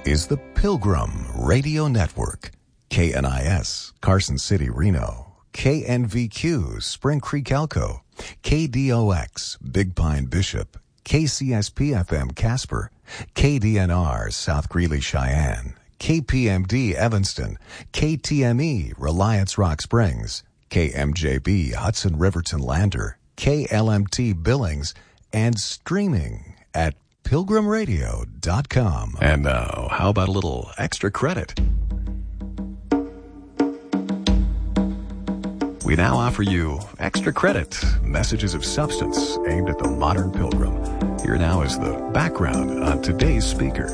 is the Pilgrim Radio Network. KNIS, Carson City, Reno. KNVQ, Spring Creek, Elko. KDOX, Big Pine, Bishop. KCSP-FM, Casper. KDNR, South Greeley, Cheyenne. KPMD, Evanston. KTME, Reliance Rock Springs. KMJB, Hudson Riverton Lander. KLMT, Billings. And streaming at pilgrimradio.com. And now, how about a little extra credit? We now offer you Extra Credit, messages of substance aimed at the modern pilgrim. Here now is the background on today's speaker.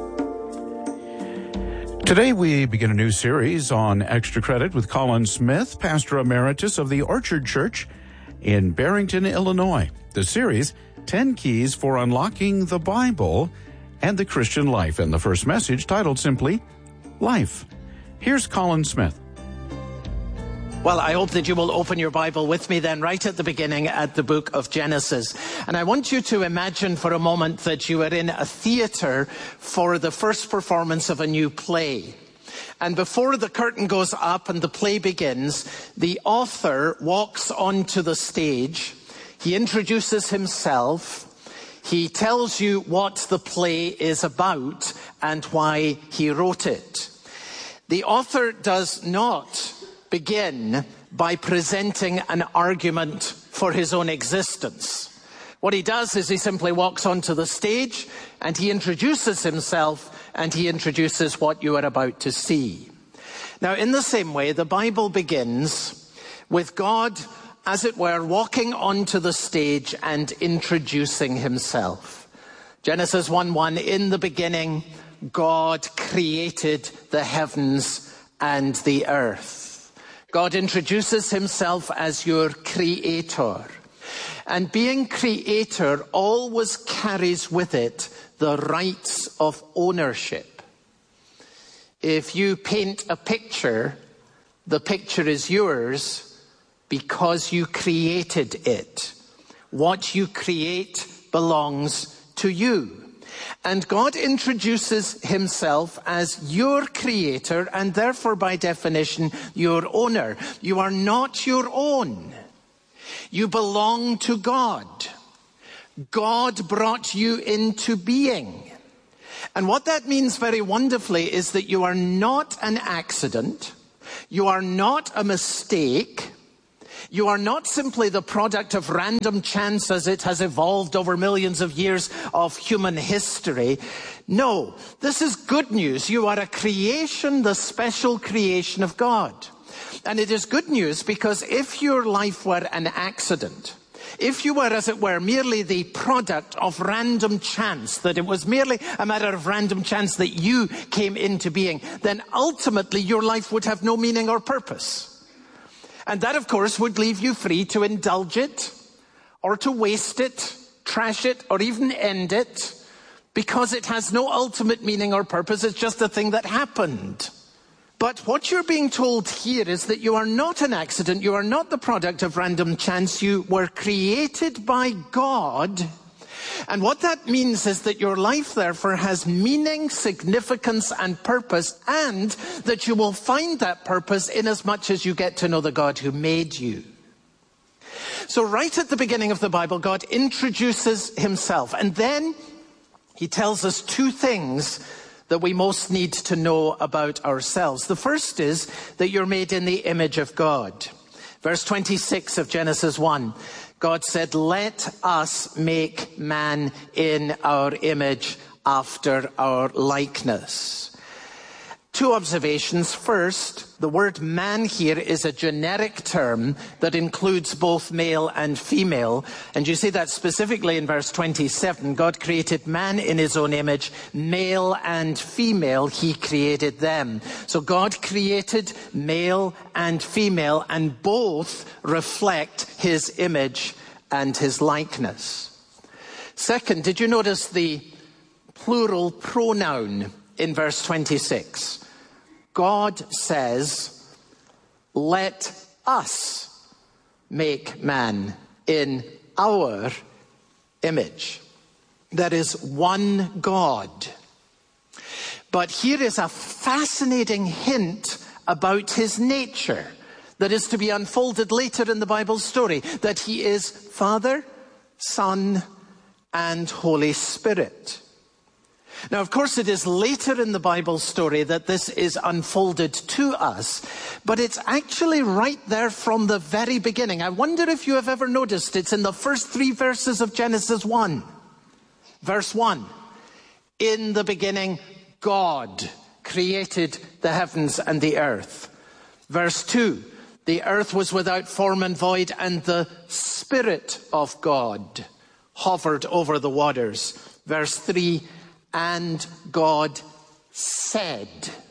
Today we begin a new series on Extra Credit with Colin Smith, Pastor Emeritus of the Orchard Church in Barrington, Illinois. The series, 10 Keys for Unlocking the Bible and the Christian Life, and the first message titled simply, Life. Here's Colin Smith. Well, I hope that you will open your Bible with me then right at the beginning at the book of Genesis. And I want you to imagine for a moment that you are in a theater for the first performance of a new play. And before the curtain goes up and the play begins, the author walks onto the stage. He introduces himself. He tells you what the play is about and why he wrote it. The author does not begin by presenting an argument for his own existence. What he does is he simply walks onto the stage and he introduces himself and he introduces what you are about to see. Now, in the same way, the Bible begins with God, as it were, walking onto the stage and introducing himself. Genesis 1:1, in the beginning, God created the heavens and the earth. God introduces himself as your creator. And being creator always carries with it the rights of ownership. If you paint a picture, the picture is yours because you created it. What you create belongs to you. And God introduces himself as your creator and therefore by definition your owner. You are not your own. You belong to God. God brought you into being. And what that means very wonderfully is that you are not an accident. You are not a mistake. You are not simply the product of random chance as it has evolved over millions of years of human history. No, this is good news. You are a creation, the special creation of God. And it is good news because if your life were an accident, if you were, as it were, merely the product of random chance, that it was merely a matter of random chance that you came into being, then ultimately your life would have no meaning or purpose. And that, of course, would leave you free to indulge it, or to waste it, trash it, or even end it, because it has no ultimate meaning or purpose. It's just a thing that happened. But what you're being told here is that you are not an accident. You are not the product of random chance. You were created by God. And what that means is that your life, therefore, has meaning, significance, and purpose, and that you will find that purpose in as much as you get to know the God who made you. So right at the beginning of the Bible, God introduces himself, and then he tells us two things that we most need to know about ourselves. The first is that you're made in the image of God. Verse 26 of Genesis 1. God said, let us make man in our image after our likeness. Two observations. First, the word man here is a generic term that includes both male and female. And you see that specifically in verse 27. God created man in his own image, male and female, he created them. So God created male and female, and both reflect his image and his likeness. Second, did you notice the plural pronoun in verse 26? God says, let us make man in our image. There is one God. But here is a fascinating hint about his nature that is to be unfolded later in the Bible story, that he is Father, Son, and Holy Spirit. Now, of course, it is later in the Bible story that this is unfolded to us, but it's actually right there from the very beginning. I wonder if you have ever noticed it's in the first 3 verses of Genesis 1. Verse 1, in the beginning, God created the heavens and the earth. Verse 2, the earth was without form and void, and the Spirit of God hovered over the waters. Verse 3, and God said.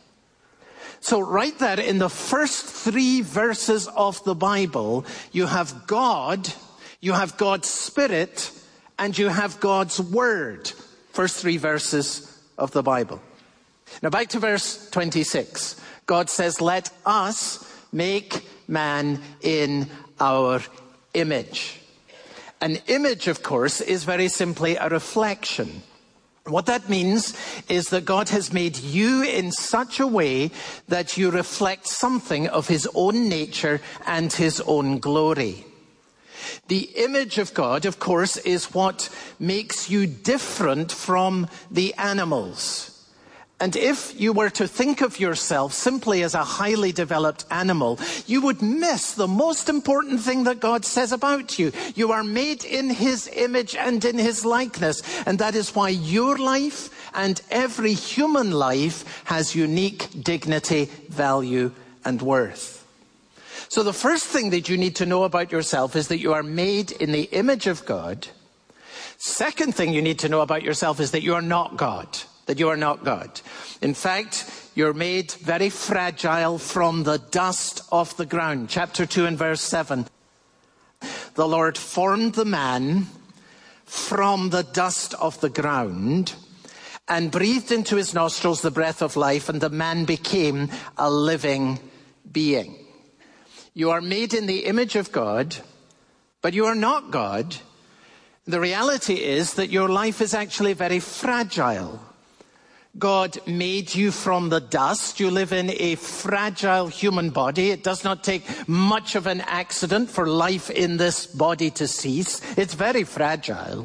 So right there in the first 3 verses of the Bible, you have God, you have God's Spirit, and you have God's Word. First 3 verses of the Bible. Now back to verse 26. God says, let us make man in our image. An image, of course, is very simply a reflection. What that means is that God has made you in such a way that you reflect something of his own nature and his own glory. The image of God, of course, is what makes you different from the animals. And if you were to think of yourself simply as a highly developed animal, you would miss the most important thing that God says about you. You are made in his image and in his likeness. And that is why your life and every human life has unique dignity, value, and worth. So the first thing that you need to know about yourself is that you are made in the image of God. Second thing you need to know about yourself is that you are not God. That you are not God. In fact, you're made very fragile from the dust of the ground. Chapter 2 and verse 7. The Lord formed the man from the dust of the ground and breathed into his nostrils the breath of life, and the man became a living being. You are made in the image of God, but you are not God. The reality is that your life is actually very fragile. God made you from the dust. You live in a fragile human body. It does not take much of an accident for life in this body to cease. It's very fragile.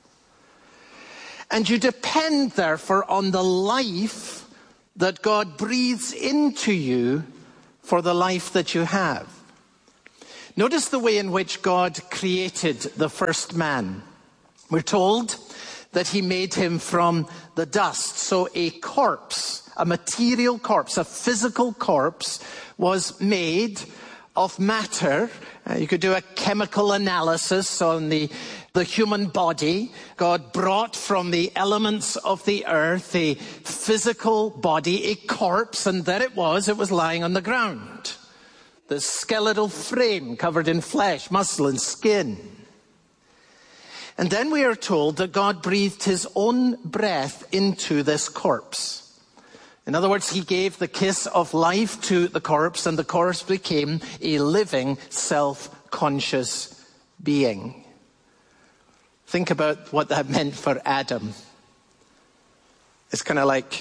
And you depend, therefore, on the life that God breathes into you for the life that you have. Notice the way in which God created the first man. We're told that he made him from the dust. So a corpse, a material corpse, a physical corpse was made of matter. You could do a chemical analysis on the human body. God brought from the elements of the earth a physical body, a corpse, and there it was lying on the ground. The skeletal frame covered in flesh, muscle, and skin. And then we are told that God breathed his own breath into this corpse. In other words, he gave the kiss of life to the corpse, and the corpse became a living, self-conscious being. Think about what that meant for Adam. It's kind of like,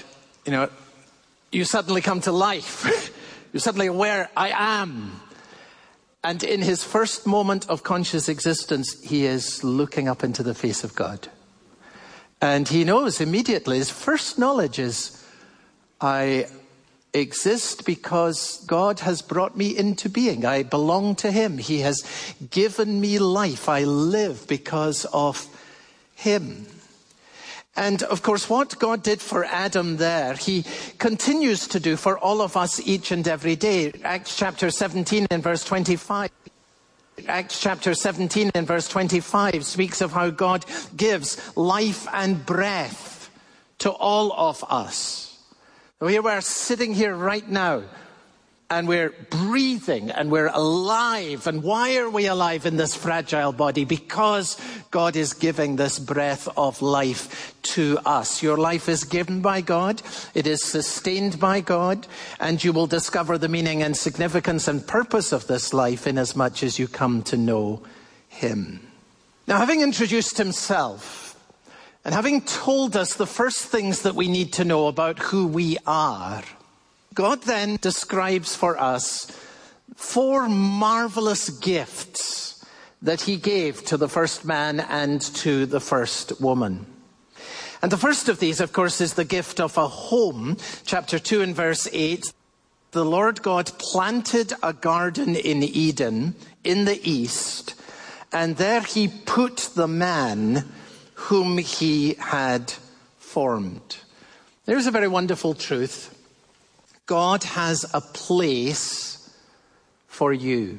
you suddenly come to life. You're suddenly aware, I am. And in his first moment of conscious existence, he is looking up into the face of God. And he knows immediately, his first knowledge is, I exist because God has brought me into being. I belong to him. He has given me life. I live because of him. And of course, what God did for Adam there, he continues to do for all of us each and every day. Acts chapter 17 and verse 25. Acts chapter 17 and verse 25 speaks of how God gives life and breath to all of us. So here we are sitting here right now, and we're breathing and we're alive. And why are we alive in this fragile body? Because God is giving this breath of life to us. Your life is given by God. It is sustained by God. And you will discover the meaning and significance and purpose of this life inasmuch as you come to know him. Now, having introduced himself, And having told us the first things that we need to know about who we are, God then describes for us 4 marvelous gifts that he gave to the first man and to the first woman. And the first of these, of course, is the gift of a home. Chapter 2 and verse 8, the Lord God planted a garden in Eden in the east, and there he put the man whom he had formed. There's a very wonderful truth. God has a place for you.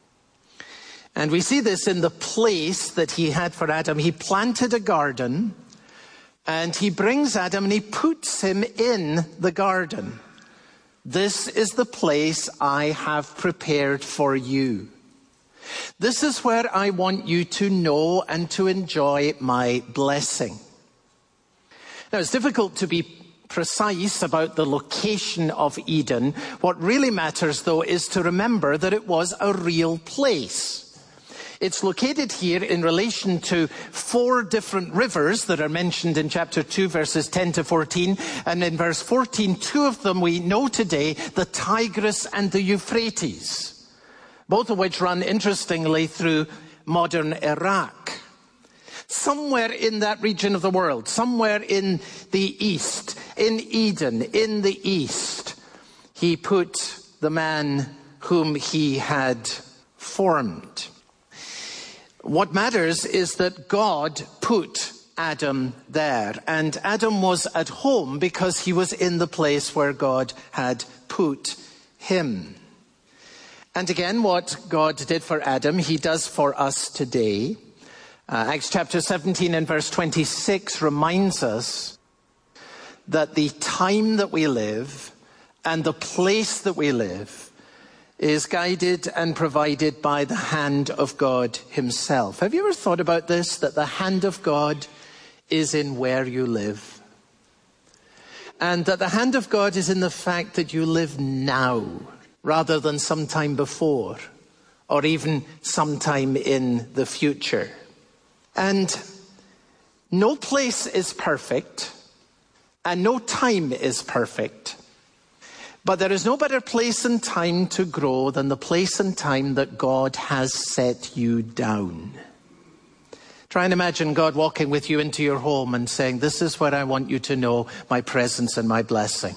And we see this in the place that he had for Adam. He planted a garden, and he brings Adam and he puts him in the garden. This is the place I have prepared for you. This is where I want you to know and to enjoy my blessing. Now, it's difficult to be precise about the location of Eden. What really matters, though, is to remember that it was a real place. It's located here in relation to 4 different rivers that are mentioned in chapter 2, verses 10 to 14. And in verse 14, 2 of them we know today, the Tigris and the Euphrates, both of which run, interestingly, through modern Iraq. Somewhere in that region of the world, somewhere in the east, in Eden, in the east, he put the man whom he had formed. What matters is that God put Adam there, and Adam was at home because he was in the place where God had put him. And again, what God did for Adam, he does for us today. Acts chapter 17 and verse 26 reminds us that the time that we live and the place that we live is guided and provided by the hand of God himself. Have you ever thought about this, that the hand of God is in where you live? And that the hand of God is in the fact that you live now, rather than sometime before, or even sometime in the future. And no place is perfect, and no time is perfect. But there is no better place and time to grow than the place and time that God has set you down. Try and imagine God walking with you into your home and saying, this is where I want you to know my presence and my blessing.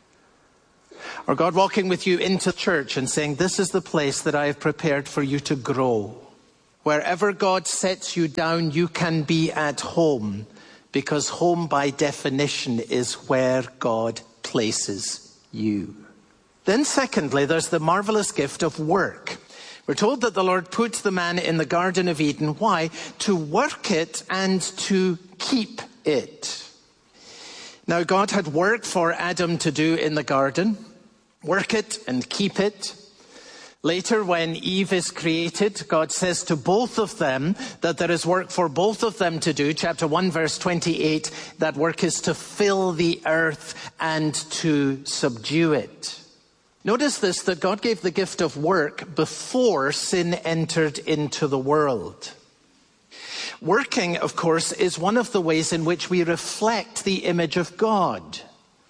Or God walking with you into church and saying, this is the place that I have prepared for you to grow. Wherever God sets you down, you can be at home, because home by definition is where God places you. Then secondly, there's the marvelous gift of work. We're told that the Lord put the man in the Garden of Eden. Why? To work it and to keep it. Now, God had work for Adam to do in the garden. Work it and keep it. Later, when Eve is created, God says to both of them that there is work for both of them to do. Chapter 1, verse 28, that work is to fill the earth and to subdue it. Notice this, that God gave the gift of work before sin entered into the world. Working, of course, is one of the ways in which we reflect the image of God.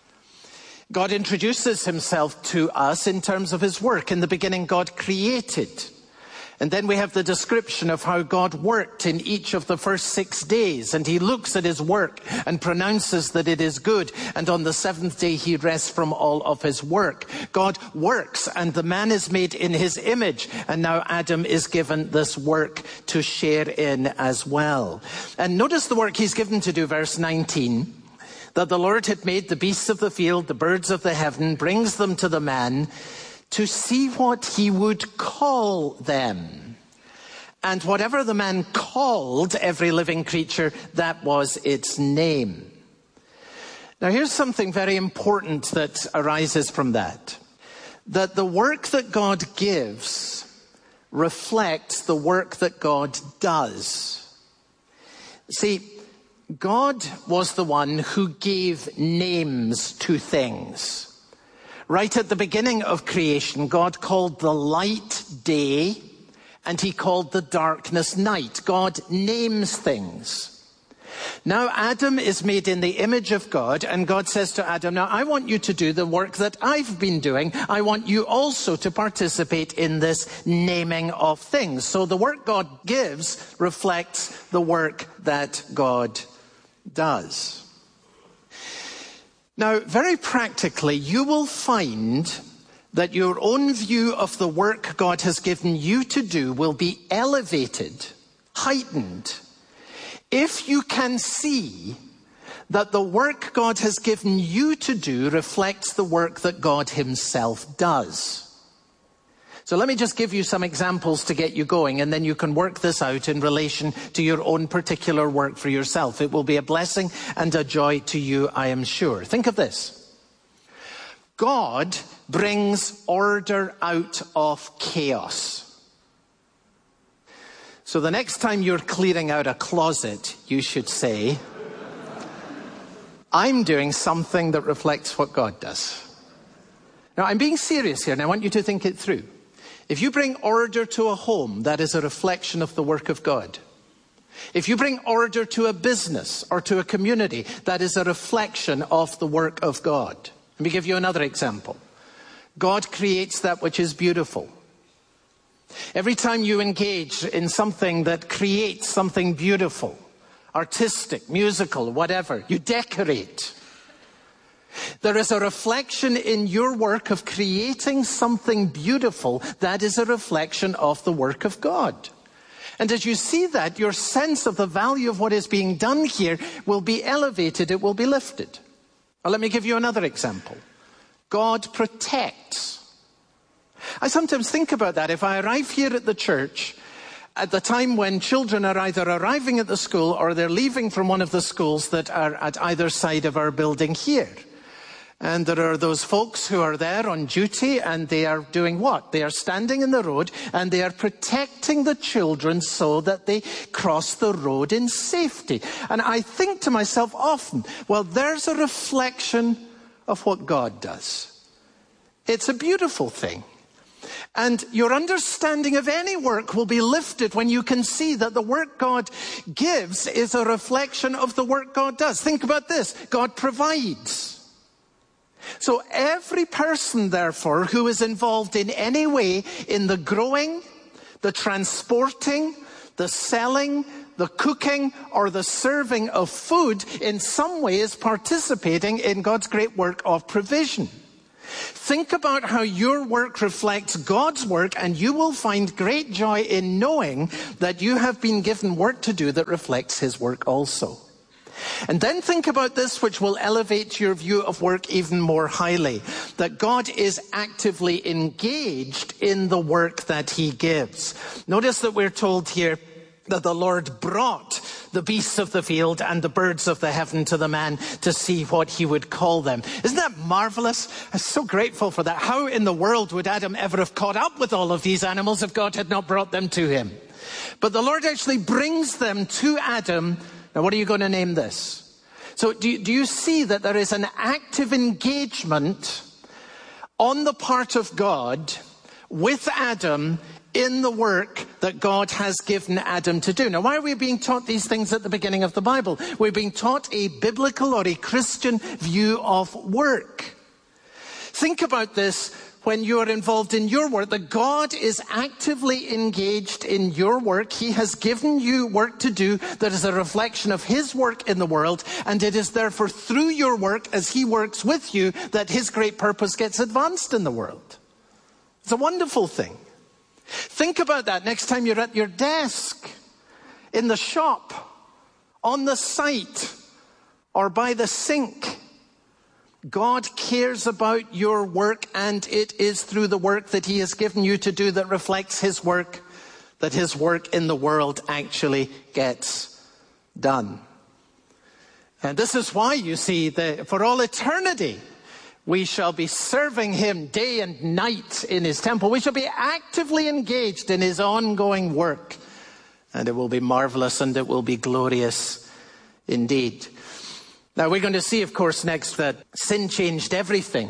God introduces himself to us in terms of his work. In the beginning, God created. And then we have the description of how God worked in each of the first 6 days. And he looks at his work and pronounces that it is good. And on the 7th day, he rests from all of his work. God works, and the man is made in his image. And now Adam is given this work to share in as well. And notice the work he's given to do, verse 19. That the Lord had made the beasts of the field, the birds of the heaven, brings them to the man to see what he would call them. And whatever the man called every living creature, that was its name. Now here's something very important that arises from that. That the work that God gives reflects the work that God does. See, God was the one who gave names to things. Right at the beginning of creation, God called the light day, and he called the darkness night. God names things. Now Adam is made in the image of God, and God says to Adam, now I want you to do the work that I've been doing. I want you also to participate in this naming of things. So the work God gives reflects the work that God does. Now, very practically, you will find that your own view of the work God has given you to do will be elevated, heightened, if you can see that the work God has given you to do reflects the work that God himself does. So let me just give you some examples to get you going, and then you can work this out in relation to your own particular work for yourself. It will be a blessing and a joy to you, I am sure. Think of this. God brings order out of chaos. So the next time you're clearing out a closet, you should say, I'm doing something that reflects what God does. Now, I'm being serious here, and I want you to think it through. If you bring order to a home, that is a reflection of the work of God. If you bring order to a business or to a community, that is a reflection of the work of God. Let me give you another example. God creates that which is beautiful. Every time you engage in something that creates something beautiful, artistic, musical, whatever, you decorate. There is a reflection in your work of creating something beautiful that is a reflection of the work of God. And as you see that, your sense of the value of what is being done here will be elevated, it will be lifted. Now, let me give you another example. God protects. I sometimes think about that. If I arrive here at the church at the time when children are either arriving at the school or they're leaving from one of the schools that are at either side of our building here. And there are those folks who are there on duty, and they are doing what? They are standing in the road and they are protecting the children so that they cross the road in safety. And I think to myself often, well, there's a reflection of what God does. It's a beautiful thing. And your understanding of any work will be lifted when you can see that the work God gives is a reflection of the work God does. Think about this. God provides. So every person, therefore, who is involved in any way in the growing, the transporting, the selling, the cooking, or the serving of food, in some way is participating in God's great work of provision. Think about how your work reflects God's work, and you will find great joy in knowing that you have been given work to do that reflects his work also. And then think about this, which will elevate your view of work even more highly, that God is actively engaged in the work that he gives. Notice that we're told here that the Lord brought the beasts of the field and the birds of the heaven to the man to see what he would call them. Isn't that marvelous? I'm so grateful for that. How in the world would Adam ever have caught up with all of these animals if God had not brought them to him? But the Lord actually brings them to Adam. Now, what are you going to name this? So do you see that there is an active engagement on the part of God with Adam in the work that God has given Adam to do? Now, why are we being taught these things at the beginning of the Bible? We're being taught a biblical or a Christian view of work. Think about this when you are involved in your work, that God is actively engaged in your work. He has given you work to do that is a reflection of his work in the world, and it is therefore through your work, as he works with you, that his great purpose gets advanced in the world. It's a wonderful thing. Think about that next time you're at your desk, in the shop, on the site, or by the sink. God cares about your work, and it is through the work that he has given you to do that reflects his work, that his work in the world actually gets done. And this is why, you see, for all eternity, we shall be serving him day and night in his temple. We shall be actively engaged in his ongoing work. And it will be marvelous and it will be glorious indeed. Now, we're going to see, of course, next that sin changed everything.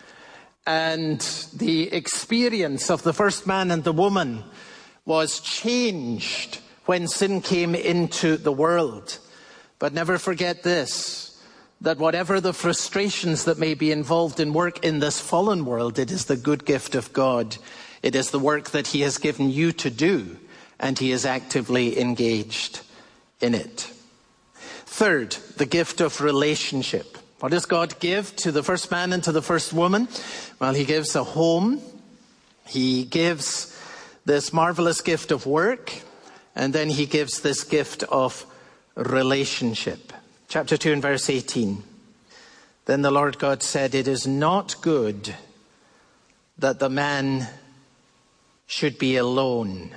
And the experience of the first man and the woman was changed when sin came into the world. But never forget this, that whatever the frustrations that may be involved in work in this fallen world, it is the good gift of God. It is the work that he has given you to do, and he is actively engaged in it. Third, the gift of relationship. What does God give to the first man and to the first woman? Well, he gives a home. He gives this marvelous gift of work. And then he gives this gift of relationship. Chapter 2 and verse 18. Then the Lord God said, "It is not good that the man should be alone."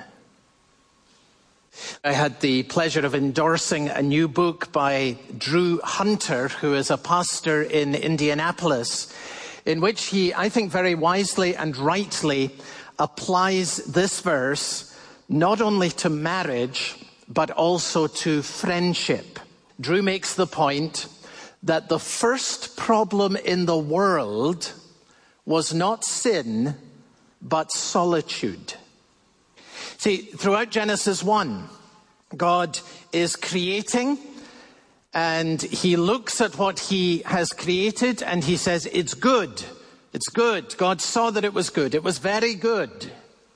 I had the pleasure of endorsing a new book by Drew Hunter, who is a pastor in Indianapolis, in which he, I think very wisely and rightly, applies this verse not only to marriage, but also to friendship. Drew makes the point that the first problem in the world was not sin, but solitude. See, throughout Genesis 1, God is creating, and he looks at what he has created and he says, it's good. It's good. God saw that it was good. It was very good.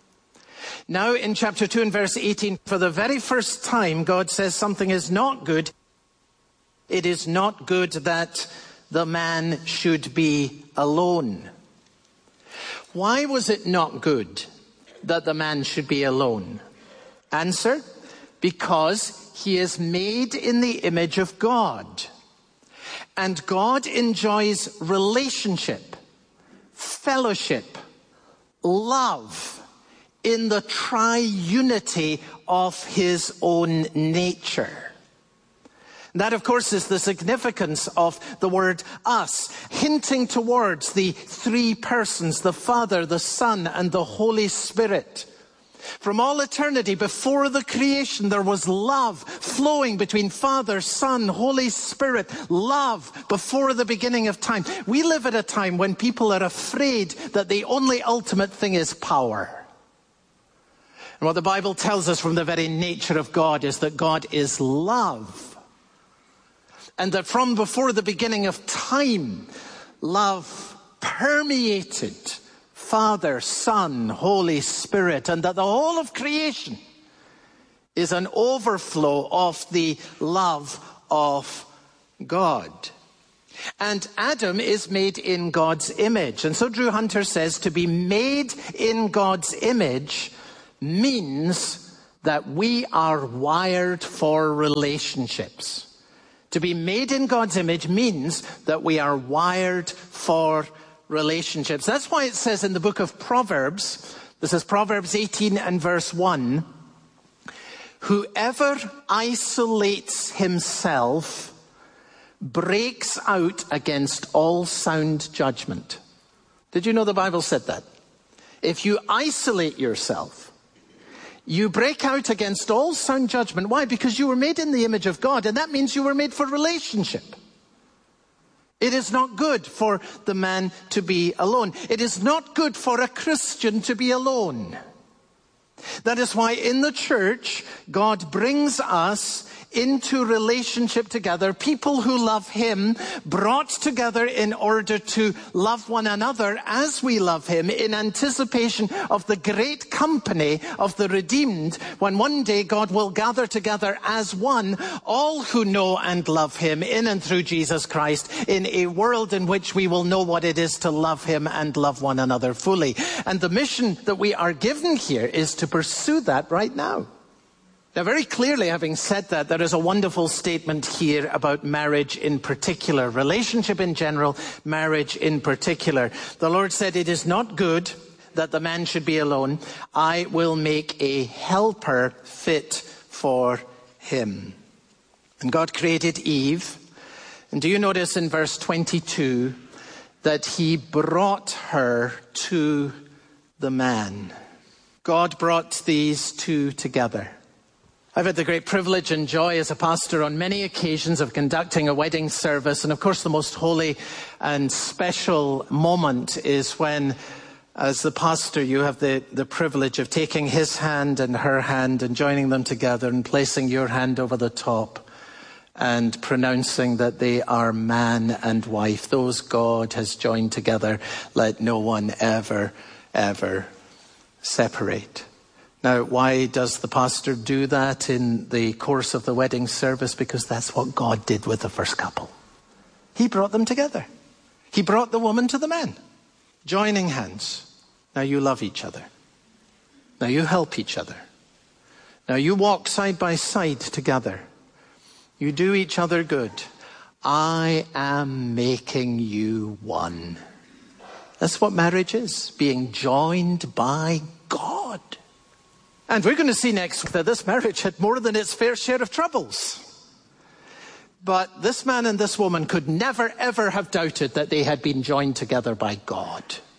Now in chapter 2 and verse 18, for the very first time, God says something is not good. It is not good that the man should be alone. Why was it not good that the man should be alone? Answer, because he is made in the image of God. And God enjoys relationship, fellowship, love in the triunity of his own nature. That, of course, is the significance of the word us, hinting towards the three persons, the Father, the Son, and the Holy Spirit. From all eternity, before the creation, there was love flowing between Father, Son, Holy Spirit. Love before the beginning of time. We live at a time when people are afraid that the only ultimate thing is power. And what the Bible tells us from the very nature of God is that God is love. And that from before the beginning of time, love permeated Father, Son, Holy Spirit, and that the whole of creation is an overflow of the love of God. And Adam is made in God's image. And so Drew Hunter says to be made in God's image means that we are wired for relationships. To be made in God's image means that we are wired for relationships. That's why it says in the book of Proverbs, this is Proverbs 18 and verse 1, whoever isolates himself breaks out against all sound judgment. Did you know the Bible said that? If you isolate yourself, you break out against all sound judgment. Why? Because you were made in the image of God, and that means you were made for relationship. It is not good for the man to be alone. It is not good for a Christian to be alone. That is why in the church, God brings us into relationship together, people who love him, brought together in order to love one another as we love him, in anticipation of the great company of the redeemed, when one day God will gather together as one, all who know and love him in and through Jesus Christ, in a world in which we will know what it is to love him and love one another fully. And the mission that we are given here is to pursue that right now. Now, very clearly, having said that, there is a wonderful statement here about marriage in particular, relationship in general, marriage in particular. The Lord said, it is not good that the man should be alone. I will make a helper fit for him. And God created Eve. And do you notice in verse 22 that he brought her to the man? God brought these two together. I've had the great privilege and joy as a pastor on many occasions of conducting a wedding service. And of course, the most holy and special moment is when, as the pastor, you have the privilege of taking his hand and her hand and joining them together and placing your hand over the top and pronouncing that they are man and wife. Those God has joined together, let no one ever separate. Now, why does the pastor do that in the course of the wedding service? Because that's what God did with the first couple. He brought them together. He brought the woman to the man, joining hands. Now you love each other. Now you help each other. Now you walk side by side together. You do each other good. I am making you one. That's what marriage is, being joined by God. And we're going to see next week that this marriage had more than its fair share of troubles. But this man and this woman could never, ever have doubted that they had been joined together by God.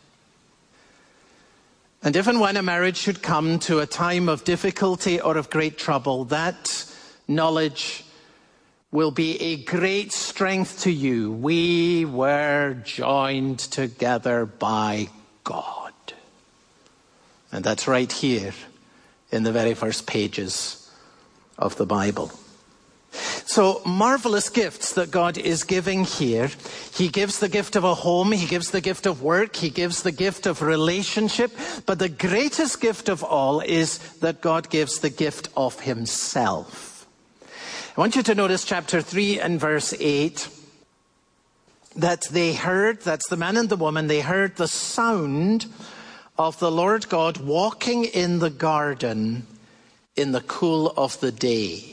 And if and when a marriage should come to a time of difficulty or of great trouble, that knowledge will be a great strength to you. We were joined together by God. And that's right here in the very first pages of the Bible. So, marvelous gifts that God is giving here. He gives the gift of a home, he gives the gift of work, he gives the gift of relationship. But the greatest gift of all is that God gives the gift of himself. I want you to notice chapter 3 and verse 8. That they heard, that's the man and the woman, they heard the sound of the Lord God walking in the garden in the cool of the day.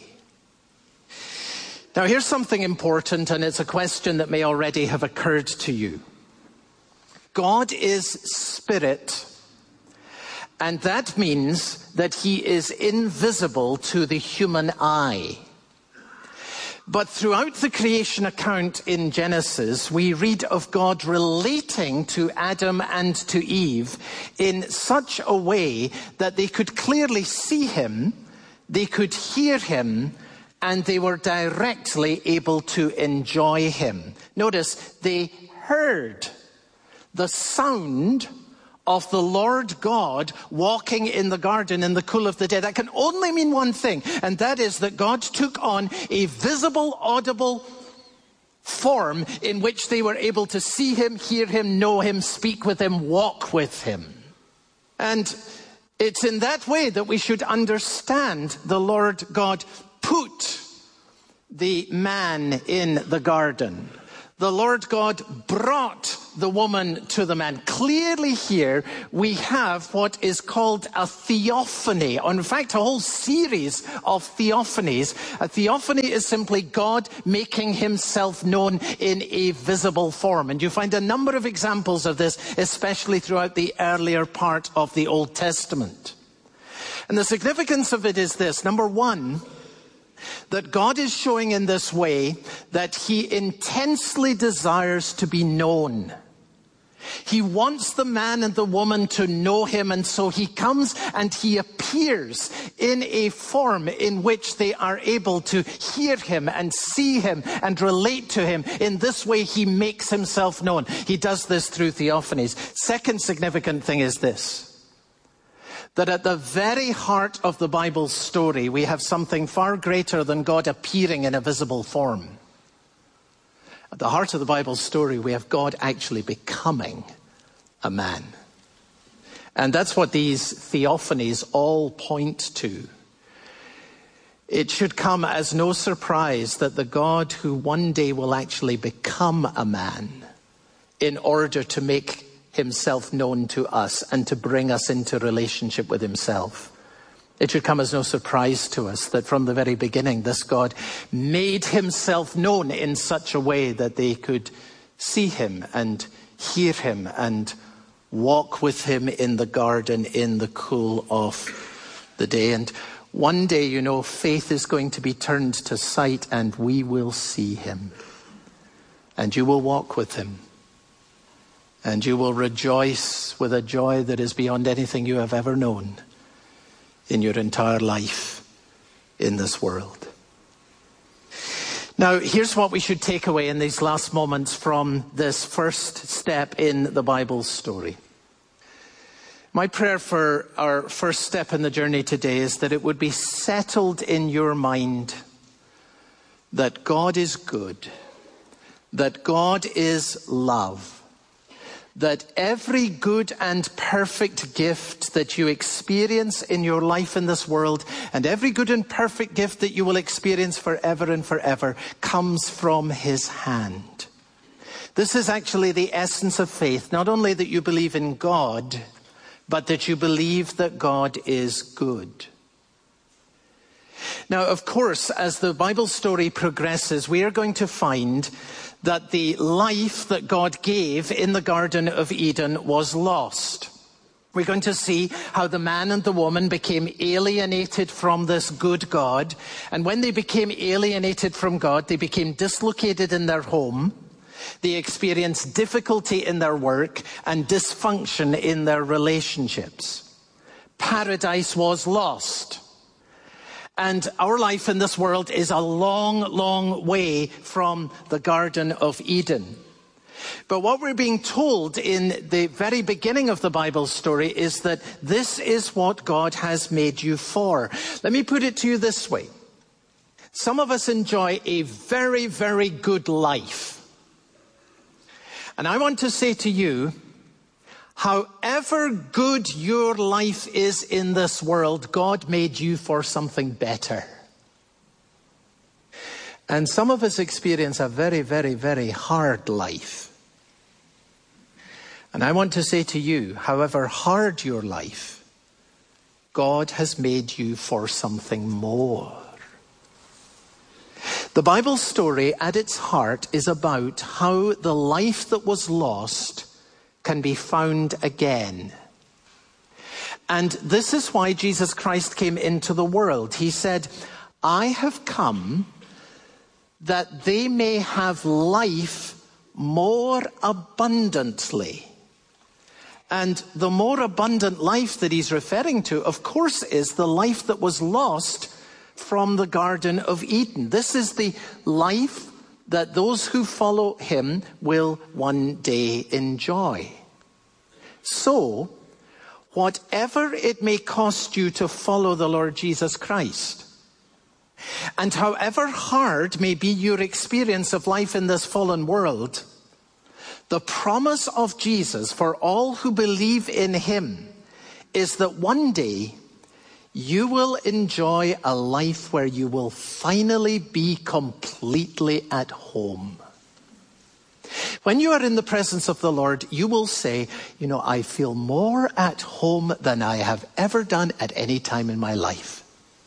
Now here's something important, and it's a question that may already have occurred to you. God is spirit, and that means that he is invisible to the human eye. But throughout the creation account in Genesis, we read of God relating to Adam and to Eve in such a way that they could clearly see him, they could hear him, and they were directly able to enjoy him. Notice, they heard the sound of the Lord God walking in the garden in the cool of the day. That can only mean one thing, and that is that God took on a visible, audible form in which they were able to see him, hear him, know him, speak with him, walk with him. And it's in that way that we should understand the Lord God put the man in the garden. The Lord God brought the woman to the man. Clearly here we have what is called a theophany. In fact, a whole series of theophanies. A theophany is simply God making himself known in a visible form. And you find a number of examples of this, especially throughout the earlier part of the Old Testament. And the significance of it is this. Number one, that God is showing in this way that he intensely desires to be known. He wants the man and the woman to know him, and so he comes and he appears in a form in which they are able to hear him and see him and relate to him. In this way, he makes himself known. He does this through theophanies. Second significant thing is this. That at the very heart of the Bible's story, we have something far greater than God appearing in a visible form. At the heart of the Bible's story, we have God actually becoming a man. And that's what these theophanies all point to. It should come as no surprise that the God who one day will actually become a man in order to make himself known to us and to bring us into relationship with himself. It should come as no surprise to us that from the very beginning, this God made himself known in such a way that they could see him and hear him and walk with him in the garden in the cool of the day. And one day, you know, faith is going to be turned to sight and we will see him. And you will walk with him. And you will rejoice with a joy that is beyond anything you have ever known in your entire life in this world. Now, here's what we should take away in these last moments from this first step in the Bible's story. My prayer for our first step in the journey today is that it would be settled in your mind that God is good, that God is love, that every good and perfect gift that you experience in your life in this world, and every good and perfect gift that you will experience forever and forever, comes from his hand. This is actually the essence of faith, not only that you believe in God, but that you believe that God is good. Now, of course, as the Bible story progresses, we are going to find that the life that God gave in the Garden of Eden was lost. We're going to see how the man and the woman became alienated from this good God. And when they became alienated from God, they became dislocated in their home. They experienced difficulty in their work and dysfunction in their relationships. Paradise was lost. And our life in this world is a long, long way from the Garden of Eden. But what we're being told in the very beginning of the Bible story is that this is what God has made you for. Let me put it to you this way. Some of us enjoy a very, very good life. And I want to say to you, however good your life is in this world, God made you for something better. And some of us experience a very, very, very hard life. And I want to say to you, however hard your life, God has made you for something more. The Bible story at its heart is about how the life that was lost can be found again. And this is why Jesus Christ came into the world. He said, I have come that they may have life more abundantly. And the more abundant life that he's referring to, of course, is the life that was lost from the Garden of Eden. This is the life that those who follow him will one day enjoy. So, whatever it may cost you to follow the Lord Jesus Christ, and however hard may be your experience of life in this fallen world, the promise of Jesus for all who believe in him is that one day you will enjoy a life where you will finally be completely at home. When you are in the presence of the Lord, you will say, you know, I feel more at home than I have ever done at any time in my life.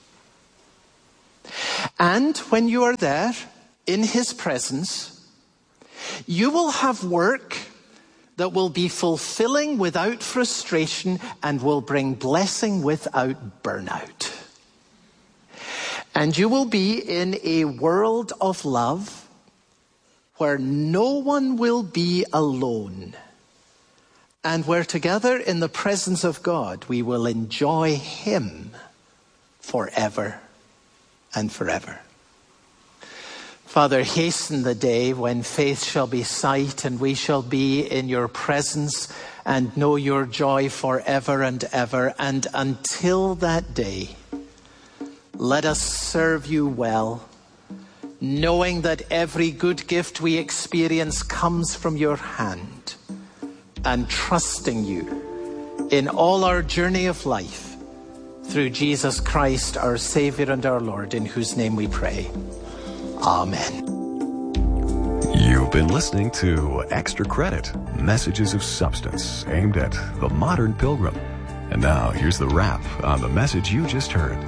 And when you are there in his presence, you will have work that will be fulfilling without frustration and will bring blessing without burnout. And you will be in a world of love where no one will be alone, and where together in the presence of God we will enjoy him forever and forever. Father, hasten the day when faith shall be sight and we shall be in your presence and know your joy forever and ever. And until that day, let us serve you well, knowing that every good gift we experience comes from your hand, and trusting you in all our journey of life through Jesus Christ, our Savior and our Lord, in whose name we pray. Amen. You've been listening to Extra Credit, Messages of Substance, aimed at the modern pilgrim. And now, here's the wrap on the message you just heard.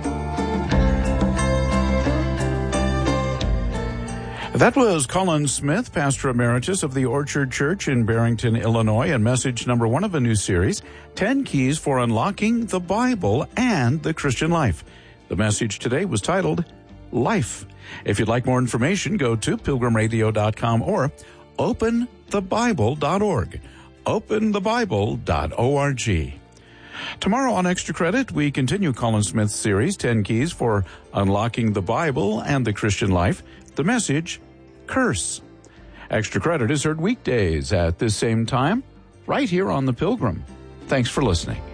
That was Colin Smith, Pastor Emeritus of the Orchard Church in Barrington, Illinois, and message number 1 of a new series, 10 Keys for Unlocking the Bible and the Christian Life. The message today was titled, Life. If you'd like more information, go to pilgrimradio.com or openthebible.org. openthebible.org. Tomorrow on Extra Credit, we continue Colin Smith's series, 10 Keys for Unlocking the Bible and the Christian Life. The message, Curse. Extra Credit is heard weekdays at this same time, right here on The Pilgrim. Thanks for listening.